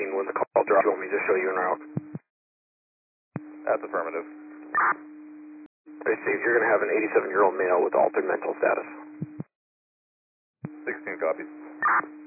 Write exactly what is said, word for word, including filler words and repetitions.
sixteen when the call dropped. You want me to show you en route? That's affirmative. Okay, Steve, you're going to have an eighty-seven-year-old male with altered mental status. sixteen copies.